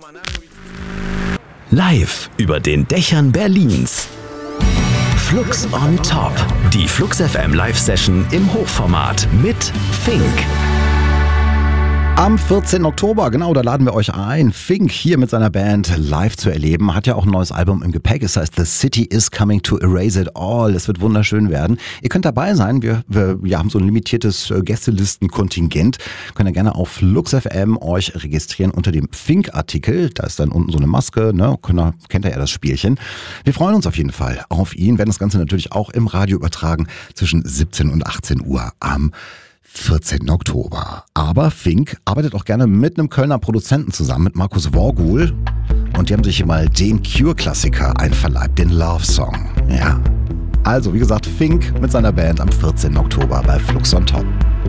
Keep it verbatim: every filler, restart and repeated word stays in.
Live über den Dächern Berlins. Flux on Top. Die Flux F M Live-Session im Hochformat mit Fink. Am vierzehnten Oktober, genau, da laden wir euch ein, Fink hier mit seiner Band live zu erleben. Hat ja auch ein neues Album im Gepäck. Es heißt The City is Coming to Erase It All. Es wird wunderschön werden. Ihr könnt dabei sein. Wir, wir, wir haben so ein limitiertes äh, Gästelistenkontingent. Könnt ihr gerne auf Flux F M euch registrieren unter dem Fink-Artikel. Da ist dann unten so eine Maske, ne? Könnt ihr, kennt ihr ja das Spielchen. Wir freuen uns auf jeden Fall auf ihn. Werden das Ganze natürlich auch im Radio übertragen zwischen siebzehn und achtzehn Uhr am vierzehnten Oktober. Aber Fink arbeitet auch gerne mit einem Kölner Produzenten zusammen, mit Markus Worgul. Und die haben sich hier mal den Cure-Klassiker einverleibt, den Love Song. Ja. Also, wie gesagt, Fink mit seiner Band am vierzehnten Oktober bei Flux on Top.